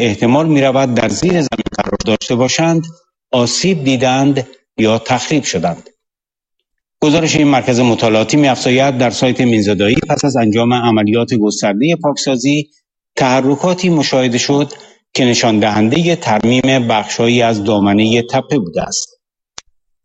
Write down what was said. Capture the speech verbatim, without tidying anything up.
احتمال می رود در زیر زمین قرار داشته باشند آسیب دیدند یا تخریب شدند. گزارش این مرکز مطالعاتی می افزاید در سایت مینزدایی پس از انجام عملیات گسترده پاکسازی تحرکاتی مشاهده شد که نشان دهنده ترمیم بخش‌هایی از دامنه تپه بوده است.